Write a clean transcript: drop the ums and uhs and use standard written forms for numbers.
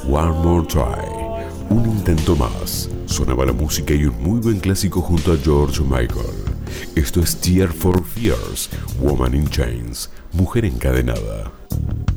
One More Try, un intento más. Sonaba la música y un muy buen clásico junto a George Michael. Esto es Tears for Fears, Woman in Chains, mujer encadenada.